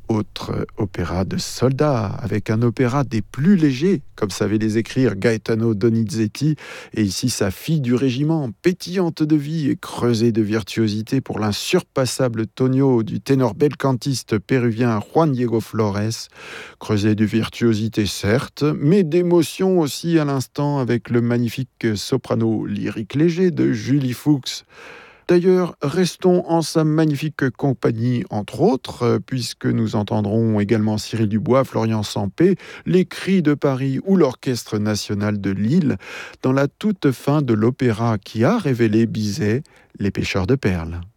Autre opéra de soldats, avec un opéra des plus légers, comme savait les écrire Gaetano Donizetti, et ici sa fille du régiment, pétillante de vie et creusée de virtuosité pour l'insurpassable Tonio du ténor belcantiste péruvien Juan Diego Flores, creusée de virtuosité certes, mais d'émotion aussi à l'instant avec le magnifique soprano lyrique léger de Julie Fuchs. D'ailleurs, restons en sa magnifique compagnie, entre autres, puisque nous entendrons également Cyril Dubois, Florian Sampé, les Cris de Paris ou l'Orchestre national de Lille, dans la toute fin de l'opéra qui a révélé Bizet, Les pêcheurs de perles.